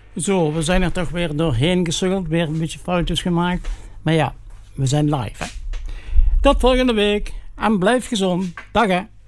Zo, we zijn er toch weer doorheen gesukkeld. Weer een beetje foutjes gemaakt. Maar ja, we zijn live. Hè? Tot volgende week. En blijf gezond. Dag hè.